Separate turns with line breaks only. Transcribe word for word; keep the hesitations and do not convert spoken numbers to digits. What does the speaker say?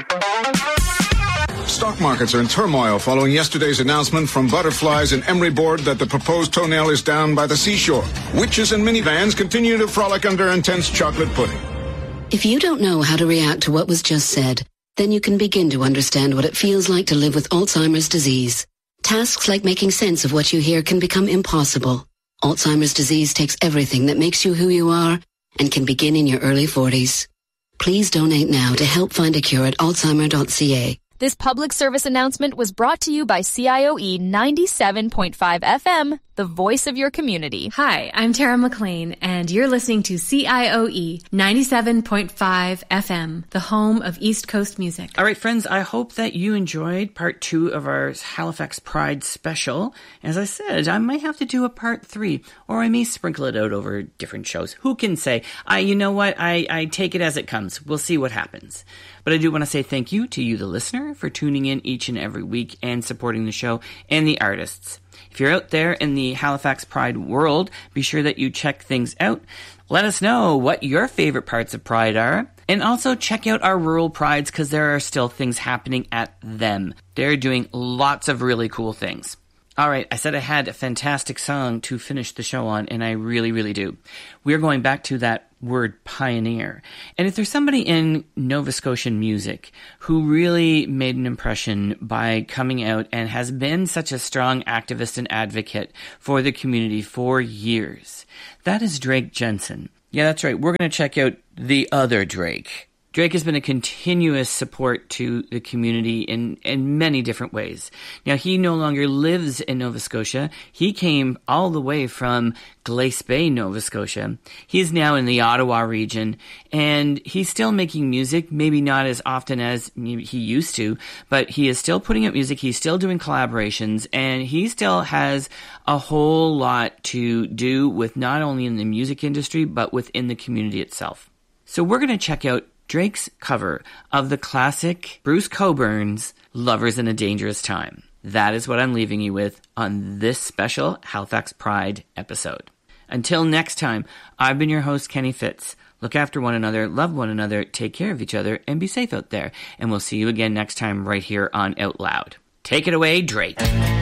Stock markets are in turmoil following yesterday's announcement from Butterflies and Emery Board that the proposed toenail is down by the seashore. Witches and minivans continue to frolic under intense chocolate pudding.
If you don't know how to react to what was just said, then you can begin to understand what it feels like to live with Alzheimer's disease. Tasks like making sense of what you hear can become impossible. Alzheimer's disease takes everything that makes you who you are and can begin in your early forties. Please donate now to help find a cure at alzheimer dot c a.
This public service announcement was brought to you by C I O E ninety-seven point five F M, the voice of your community.
Hi, I'm Tara McLean, and you're listening to C I O E ninety-seven point five F M, the home of East Coast music.
All right, friends, I hope that you enjoyed part two of our Halifax Pride special. As I said, I might have to do a part three, or I may sprinkle it out over different shows. Who can say? I, you know what? I, I take it as it comes. We'll see what happens. But I do want to say thank you to you, the listener, for tuning in each and every week and supporting the show and the artists. If you're out there in the Halifax Pride world, be sure that you check things out. Let us know what your favorite parts of Pride are. And also check out our rural prides because there are still things happening at them. They're doing lots of really cool things. All right, I said I had a fantastic song to finish the show on, and I really, really do. We're going back to that word pioneer. And if there's somebody in Nova Scotian music who really made an impression by coming out and has been such a strong activist and advocate for the community for years, that is Drake Jensen. Yeah, that's right. We're going to check out the other Drake. Drake has been a continuous support to the community in, in many different ways. Now, he no longer lives in Nova Scotia. He came all the way from Glace Bay, Nova Scotia. He is now in the Ottawa region, and he's still making music, maybe not as often as he used to, but he is still putting out music. He's still doing collaborations, and he still has a whole lot to do with not only in the music industry, but within the community itself. So we're going to check out Drake's cover of the classic Bruce Coburn's Lovers in a Dangerous Time. That is what I'm leaving you with on this special Halifax Pride episode. Until next time, I've been your host, Kenny Fitz. Look after one another, love one another, take care of each other, and be safe out there. And we'll see you again next time right here on Out Loud. Take it away, Drake.